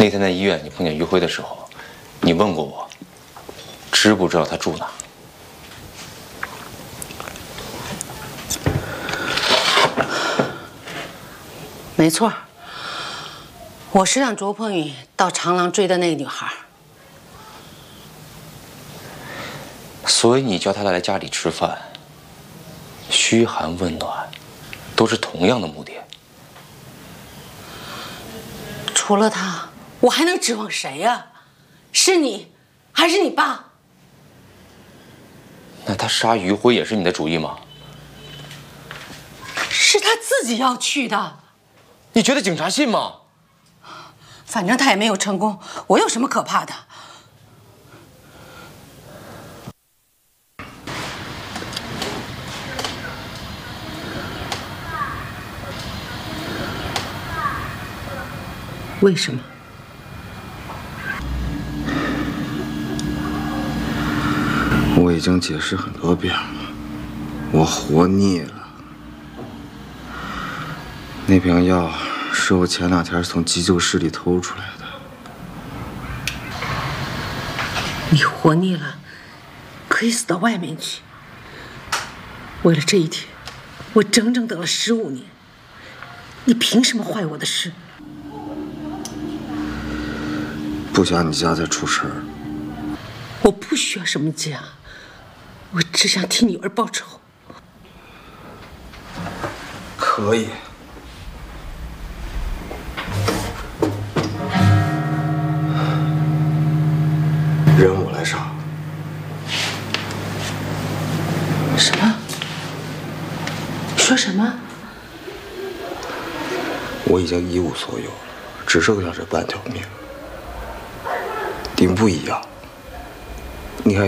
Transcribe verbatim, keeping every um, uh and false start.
那天在医院你碰见于辉的时候，你问过我，知不知道他住哪？ 没错，我是让卓鹏宇到长廊追的那个女孩。 所以你叫他来家里吃饭，嘘寒问暖，都是同样的目的。 除了他，我还能指望谁呀？是你，还是你爸？ 那他杀于辉也是你的主意吗？ 是他自己要去的。 你觉得警察信吗？ 反正他也没有成功，我有什么可怕的？为什么？ 我已经解释很多遍了，我活腻了。那瓶药是我前两天从急救室里偷出来的。 你活腻了，可以死到外面去。为了这一天，我整整等了十五年。你凭什么坏我的事？ 不想你家再出事儿。 我不需要什么家，我只想替女儿报仇。 可以。任务来上。 什么？说什么？ 我已经一无所有，只剩下这半条命。你不一样。